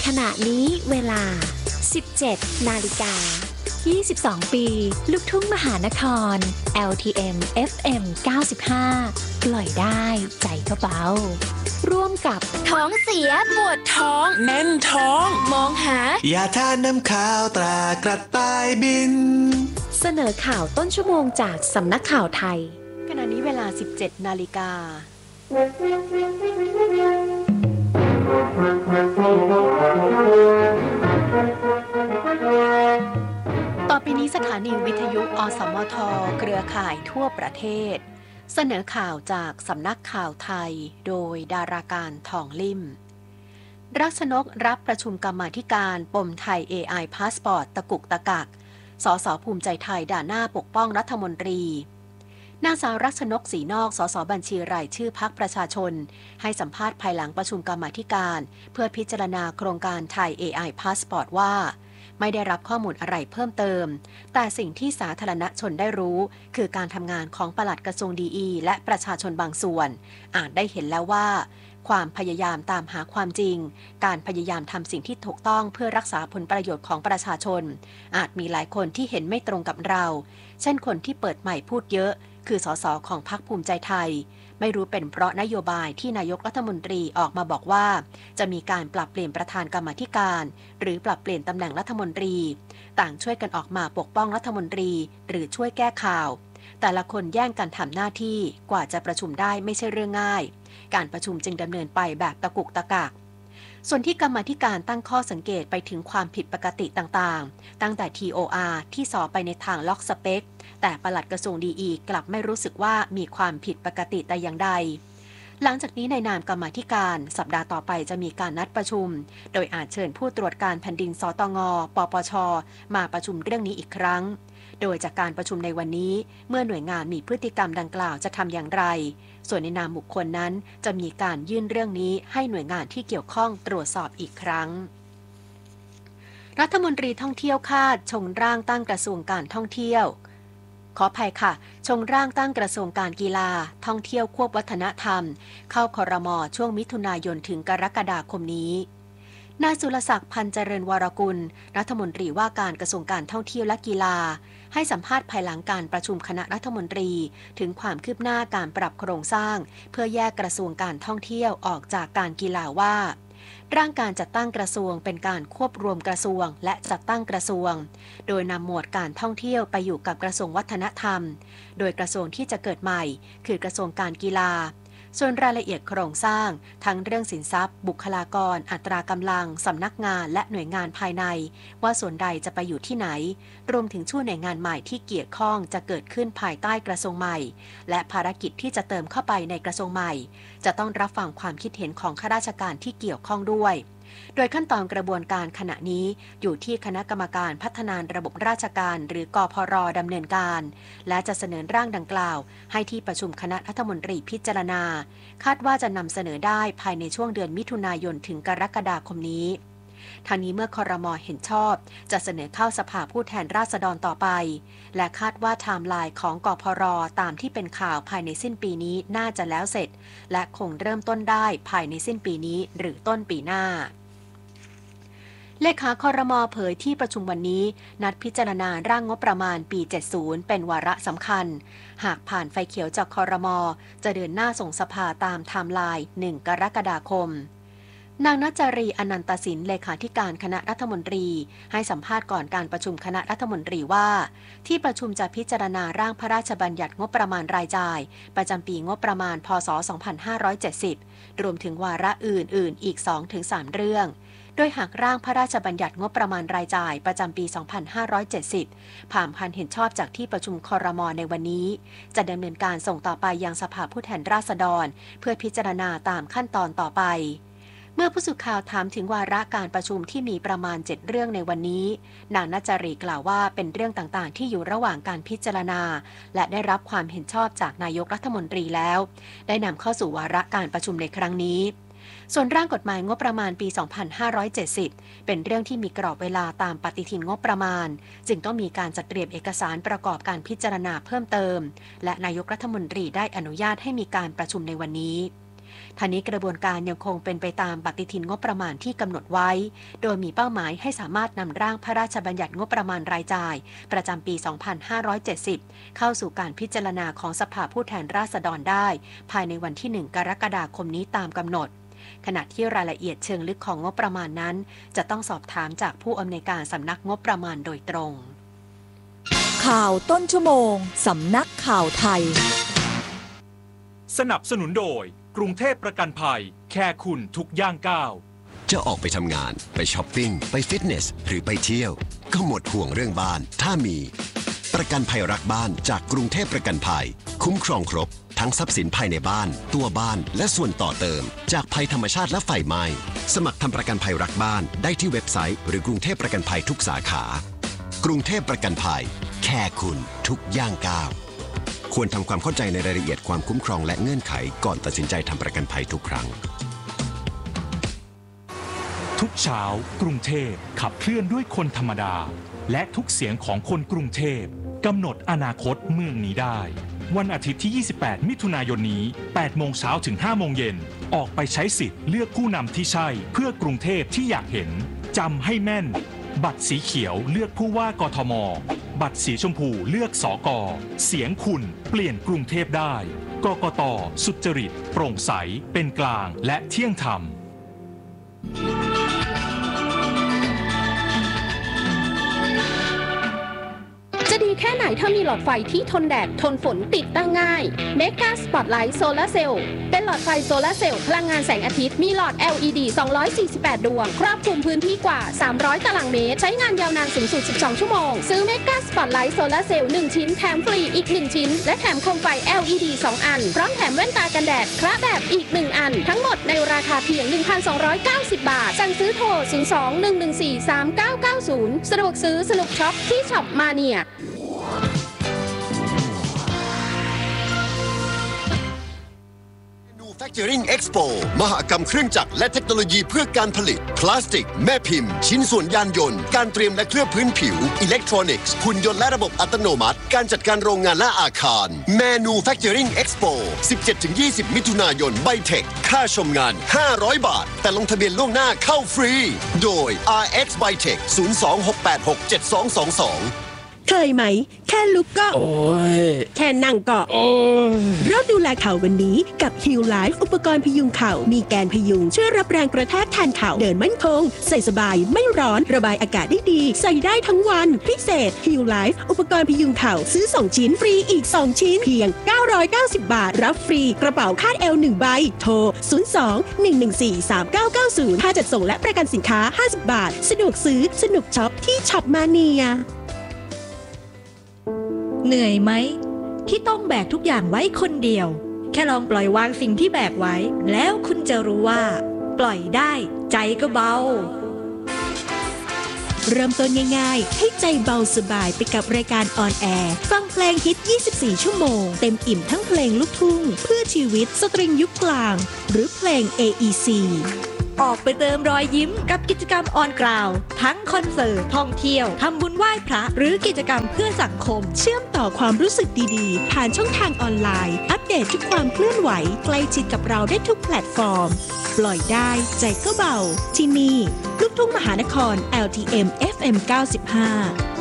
ขณะนี้เวลา 17 นาฬิกา 22 ปี ลูกทุ่งมหานคร LTM FM 95 ปล่อยได้ใจก็เบาร่วมกับท้องเสียปวดท้องแน่นท้องมองหายาทานน้ำข้าวตรากระต่ายบินเสนอข่าวต้นชั่วโมงจากสำนักข่าวไทยขณะนี้เวลา 17 นาฬิกาต่อไปนี้สถานีวิทยุอสมทเครือข่ายทั่วประเทศเสนอข่าวจากสำนักข่าวไทยโดยดาราการทองลิ่มรัชนกรับประชุมกรรมาธิการปมไทย AI พาสปอร์ตตะกุกตะกักสสภูมิใจไทยด่าหน้าปกป้องรัฐมนตรีนางสาวรัชนกศรีนอกสสบัญชีรายชื่อพรรคประชาชนให้สัมภาษณ์ภายหลังประชุมกรรมาธิการเพื่อพิจารณาโครงการไทย AI พาสปอร์ตว่าไม่ได้รับข้อมูลอะไรเพิ่มเติมแต่สิ่งที่สาธารณชนได้รู้คือการทำงานของปลัดกระทรวงดีและประชาชนบางส่วนอาจได้เห็นแล้วว่าความพยายามตามหาความจริงการพยายามทำสิ่งที่ถูกต้องเพื่อรักษาผลประโยชน์ของประชาชนอาจมีหลายคนที่เห็นไม่ตรงกับเราเช่นคนที่เปิดใหม่พูดเยอะคือสสของพรรคภูมิใจไทยไม่รู้เป็นเพราะนโยบายที่นายกรัฐมนตรีออกมาบอกว่าจะมีการปรับเปลี่ยนประธานกรรมาธิการหรือปรับเปลี่ยนตำแหน่งรัฐมนตรีต่างช่วยกันออกมาปกป้องรัฐมนตรีหรือช่วยแก้ข่าวแต่ละคนแย่งกันทำหน้าที่กว่าจะประชุมได้ไม่ใช่เรื่องง่ายการประชุมจึงดำเนินไปแบบตะกุกตะกักส่วนที่กรรมาธิการตั้งข้อสังเกตไปถึงความผิดปกติต่างๆตั้งแต่ TOR ที่สอไปในทางล็อกสเปคแต่ปลัดกระทรวงดีกลับไม่รู้สึกว่ามีความผิดปกติแต่อย่างใดหลังจากนี้ในนามกรรมาธิการสัปดาห์ต่อไปจะมีการนัดประชุมโดยอาจเชิญผู้ตรวจการแผ่นดินสตง.ปปช.มาประชุมเรื่องนี้อีกครั้งโดยจากการประชุมในวันนี้เมื่อหน่วยงานมีพฤติกรรมดังกล่าวจะทำอย่างไรส่วนในนามบุคคลนั้นจะมีการยื่นเรื่องนี้ให้หน่วยงานที่เกี่ยวข้องตรวจสอบอีกครั้งรัฐมนตรีท่องเที่ยวคาดชงร่างตั้งกระทรวงการท่องเที่ยวขออภัยค่ะชงร่างตั้งกระทรวงการกีฬาท่องเที่ยวควบวัฒนธรรมเข้าครม.ช่วงมิถุนายนถึงกรกฎาคมนี้นายสุรศักดิ์พันธ์เจริญวรกุลรัฐมนตรีว่าการกระทรวงการท่องเที่ยวและกีฬาให้สัมภาษณ์ภายหลังการประชุมคณะรัฐมนตรีถึงความคืบหน้าการปรับโครงสร้างเพื่อแยกกระทรวงการท่องเที่ยวออกจากการกีฬาว่าร่างการจัดตั้งกระทรวงเป็นการควบรวมกระทรวงและจัดตั้งกระทรวงโดยนำหมวดการท่องเที่ยวไปอยู่กับกระทรวงวัฒนธรรมโดยกระทรวงที่จะเกิดใหม่คือกระทรวงการกีฬาส่วนรายละเอียดโครงสร้างทั้งเรื่องสินทรัพย์บุคลากรอัตรากำลังสำนักงานและหน่วยงานภายในว่าส่วนใดจะไปอยู่ที่ไหนรวมถึงชื่อหน่วยงานใหม่ที่เกี่ยวข้องจะเกิดขึ้นภายใต้กระทรวงใหม่และภารกิจที่จะเติมเข้าไปในกระทรวงใหม่จะต้องรับฟังความคิดเห็นของข้าราชการที่เกี่ยวข้องด้วยโดยขั้นตอนกระบวนการขณะนี้อยู่ที่คณะกรรมการพัฒนาระบบราชการหรือกพร.ดำเนินการและจะเสนอร่างดังกล่าวให้ที่ประชุมคณะรัฐมนตรีพิจารณาคาดว่าจะนำเสนอได้ภายในช่วงเดือนมิถุนายนถึงกรกฎาคมนี้ทางนี้เมื่อครม.เห็นชอบจะเสนอเข้าสภาผู้แทนราษฎรต่อไปและคาดว่าไทม์ไลน์ของกพร.ตามที่เป็นข่าวภายในสิ้นปีนี้น่าจะแล้วเสร็จและคงเริ่มต้นได้ภายในสิ้นปีนี้หรือต้นปีหน้าเลขาครม.เผยที่ประชุมวันนี้นัดพิจารณาร่างงบประมาณปี 70 เป็นวาระสำคัญหากผ่านไฟเขียวจากครม.จะเดินหน้าส่งสภาตามไทม์ไลน์ 1 กรกฎาคมนางณัจจรีอนันตสินเลขาธิการคณะรัฐมนตรีให้สัมภาษณ์ก่อนการประชุมคณะรัฐมนตรีว่าที่ประชุมจะพิจารณาร่างพระราชบัญญัติงบประมาณรายจ่ายประจำปีงบประมาณพศ 2570 รวมถึงวาระอื่นๆอีก 2-3 เรื่องโดยหากร่างพระราชบัญญัติงบประมาณรายจ่ายประจำปี 2570 ผ่านการเห็นชอบจากที่ประชุมครม.ในวันนี้จะดำเนินการส่งต่อไปยังสภาผู้แทนราษฎรเพื่อพิจารณาตามขั้นตอนต่อไปเมื่อผู้สื่อข่าวถามถึงวาระการประชุมที่มีประมาณ 7 เรื่องในวันนี้นางณัจจรีกล่าวว่าเป็นเรื่องต่างๆที่อยู่ระหว่างการพิจารณาและได้รับความเห็นชอบจากนายกรัฐมนตรีแล้วได้นำเข้าสู่วาระการประชุมในครั้งนี้ส่วนร่างกฎหมายงบประมาณปี 2570 เป็นเรื่องที่มีกรอบเวลาตามปฏิทินงบประมาณจึงต้องมีการจัดเตรียมเอกสารประกอบการพิจารณาเพิ่มเติมและนายกรัฐมนตรีได้อนุญาตให้มีการประชุมในวันนี้ทางนี้กระบวนการยังคงเป็นไปตามปฏิทินงบประมาณที่กำหนดไว้โดยมีเป้าหมายให้สามารถนำร่างพระราชบัญญัติงบประมาณรายจ่ายประจำปี 2570 เข้าสู่การพิจารณาของสภาผู้แทนราษฎรได้ภายในวันที่ 1 กรกฎาคมนี้ตามกำหนดขณะที่รายละเอียดเชิงลึกของงบประมาณนั้นจะต้องสอบถามจากผู้อำนวยการสำนักงบประมาณโดยตรงข่าวต้นชั่วโมงสำนักข่าวไทยสนับสนุนโดยกรุงเทพประกันภัยแค่คุณทุกย่างก้าวจะออกไปทำงานไปช้อปปิ้งไปฟิตเนสหรือไปเที่ยวก็หมดห่วงเรื่องบ้านถ้ามีประกันภัยรักบ้านจากกรุงเทพประกันภัยคุ้มครองครบทั้งทรัพย์สินภายในบ้านตัวบ้านและส่วนต่อเติมจากภัยธรรมชาติและไฟไหม้สมัครทำประกันภัยรักบ้านได้ที่เว็บไซต์หรือกรุงเทพประกันภัยทุกสาขากรุงเทพประกันภัยแค่คุณทุกย่างก้าวควรทำความเข้าใจในรายละเอียดความคุ้มครองและเงื่อนไขก่อนตัดสินใจทำประกันภัยทุกครั้งทุกเช้ากรุงเทพขับเคลื่อนด้วยคนธรรมดาและทุกเสียงของคนกรุงเทพกำหนดอนาคตเมืองนี้ได้วันอาทิตย์ที่ 28 มิถุนายนนี้ 8 โมงเช้าถึง 5 โมงเย็นออกไปใช้สิทธิ์เลือกผู้นำที่ใช่เพื่อกรุงเทพที่อยากเห็นจำให้แม่นบัตรสีเขียวเลือกผู้ว่ากทมบัตรสีชมพูเลือกสก.เสียงคุณเปลี่ยนกรุงเทพได้กกต.สุจริตโปร่งใสเป็นกลางและเที่ยงธรรมจะดีแค่ไหนถ้ามีหลอดไฟที่ทนแดดทนฝนติดตั้งง่าย Mega Spotlight Solar Cell เป็นหลอดไฟโซลาร์เซลล์พลังงานแสงอาทิตย์มีหลอด LED 248 ดวงครอบคลุมพื้นที่กว่า300ตารางเมตรใช้งานยาวนานสูงสุด12ชั่วโมงซื้อ Mega Spotlight Solar Cell 1 ชิ้นแถมฟรีอีก1ชิ้นและแถมโคมไฟ LED 2 อันพร้อมแถมแว่นตากันแดดคละแบบอีก1อันทั้งหมดในราคาเพียง 1,290 บาทสั่งซื้อโทร 02-114-3990 สะดวกซื้อสนุกช็อปที่ช็อปมาเนีย Manufacturing Expo มหกรรมเครื่องจักรและเทคโนโลยีเพื่อการผลิตพลาสติกแม่พิมพ์ชิ้นส่วนยานยนต์การเตรียมและเคลือบพื้นผิวอิเล็กทรอนิกส์หุ่นยนต์และระบบอัตโนมัติการจัดการโรงงานและอาคาร Manufacturing Expo 17-20 มิถุนายนไบเทคค่าชมงาน500 บาทแต่ลงทะเบียนล่วงหน้าเข้าฟรีโดย RX Bytech 02-686-7222 เคยไหมแค่ลุกก็โอ้ยแค่นั่งก็โอ้ยเริ่มดูแลเข่าวันนี้กับ Heal Life อุปกรณ์พยุงเข่ามีแกนพยุงช่วยรับแรงกระแทกแทนเข่าเดินมั่นคงใส่สบายไม่ร้อนระบายอากาศได้ดีใส่ได้ทั้งวันพิเศษ Heal Life อุปกรณ์พยุงเข่าซื้อ2ชิ้นฟรีอีก2ชิ้นเพียง990 บาทรับฟรีกระเป๋าคาดเอว1ใบโทร 02-114-3990 ค่าจัดส่งและประกันสินค้า50 บาทสะดวกซื้อสนุกช็อปที่ช็อปมาเนียเหนื่อยไหมที่ต้องแบกทุกอย่างไว้คนเดียวแค่ลองปล่อยวางสิ่งที่แบกไว้แล้วคุณจะรู้ว่าปล่อยได้ใจก็เบาเริ่มต้นง่ายๆให้ใจเบาสบายไปกับรายการออนแอร์ฟังเพลงฮิต24ชั่วโมงเต็มอิ่มทั้งเพลงลูกทุ่งเพื่อชีวิตสตริงยุคกลางหรือเพลง AEC ออกไปเติมรอยยิ้มกับกิจกรรมออนกราวทั้งคอนเสิร์ตท่องเที่ยวทำบุญไหว้พระหรือกิจกรรมเพื่อสังคมเชื่อมต่อความรู้สึกดีๆผ่านช่องทางออนไลน์อัปเดตทุกความเคลื่อนไหวใกล้ชิดกับเราได้ทุกแพลตฟอร์มปล่อยได้ใจก็เบาที่นี่ลูกทุ่งมหานคร LTM FM 95